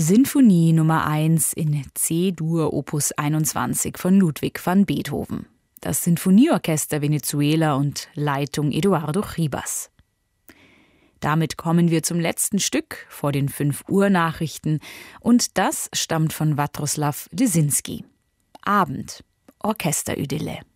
Sinfonie Nummer 1 in C-Dur Opus 21 von Ludwig van Beethoven. Das Sinfonieorchester Venezuela und Leitung Eduardo Ribas. Damit kommen wir zum letzten Stück vor den 5 Uhr Nachrichten und das stammt von Władysław Lesinski. Abend, Orchesteridylle.